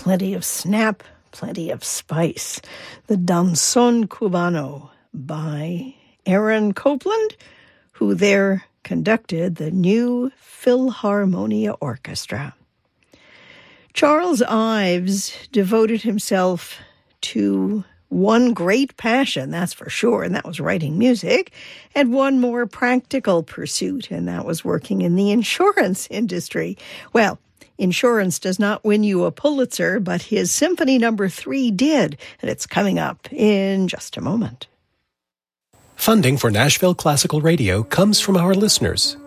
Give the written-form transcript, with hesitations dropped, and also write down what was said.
plenty of snap, plenty of spice. The Danzón Cubano by Aaron Copland, who there conducted the New Philharmonia Orchestra. Charles Ives devoted himself to one great passion, that's for sure, and that was writing music, and one more practical pursuit, and that was working in the insurance industry. Well, insurance does not win you a Pulitzer, but his Symphony No. 3 did, and it's coming up in just a moment. Funding for Nashville Classical Radio comes from our listeners